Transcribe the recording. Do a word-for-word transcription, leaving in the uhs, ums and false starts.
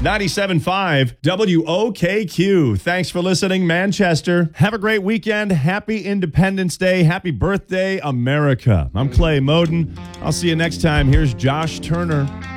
ninety-seven point five W O K Q. Thanks for listening, Manchester. Have a great weekend. Happy Independence Day. Happy birthday, America. I'm Clay Moden. I'll see you next time. Here's Josh Turner.